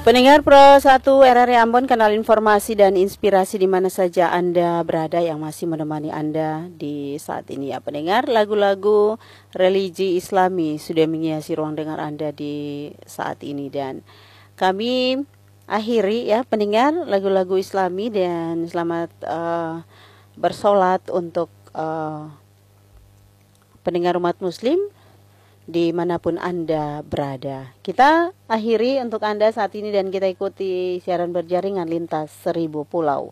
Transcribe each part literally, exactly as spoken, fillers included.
Pendengar Pro satu R R I Ambon, kanal informasi dan inspirasi di mana saja Anda berada yang masih menemani Anda di saat ini ya pendengar. Lagu-lagu religi Islami sudah menghiasi ruang dengar Anda di saat ini, dan kami akhiri ya pendengar lagu-lagu Islami, dan selamat uh, bersolat untuk uh, pendengar umat muslim dimanapun Anda berada. Kita akhiri untuk Anda saat ini dan kita ikuti siaran berjaringan lintas seribu pulau.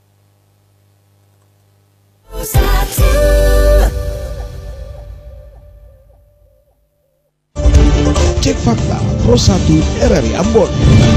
Cek fakta Pro satu R R I Ambon.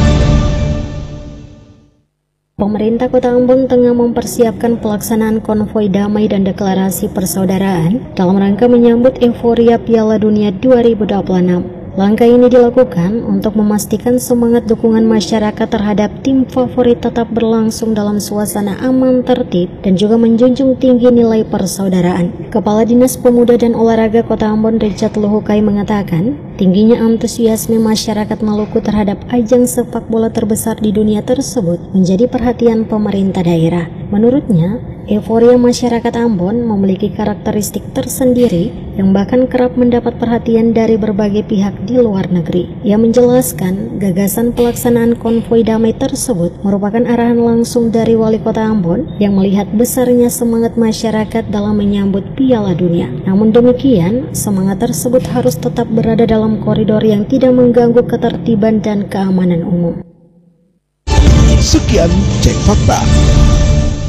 Pemerintah Kota Ambon tengah mempersiapkan pelaksanaan konvoi damai dan deklarasi persaudaraan dalam rangka menyambut euforia Piala Dunia dua ribu dua puluh enam. Langkah ini dilakukan untuk memastikan semangat dukungan masyarakat terhadap tim favorit tetap berlangsung dalam suasana aman, tertib, dan juga menjunjung tinggi nilai persaudaraan. Kepala Dinas Pemuda dan Olahraga Kota Ambon, Richard Luhukai, mengatakan tingginya antusiasme masyarakat Maluku terhadap ajang sepak bola terbesar di dunia tersebut menjadi perhatian pemerintah daerah. Menurutnya, euforia masyarakat Ambon memiliki karakteristik tersendiri yang bahkan kerap mendapat perhatian dari berbagai pihak di luar negeri. Ia menjelaskan gagasan pelaksanaan konvoi damai tersebut merupakan arahan langsung dari Wali Kota Ambon yang melihat besarnya semangat masyarakat dalam menyambut Piala Dunia. Namun demikian, semangat tersebut harus tetap berada dalam koridor yang tidak mengganggu ketertiban dan keamanan umum. Sekian Cek Fakta.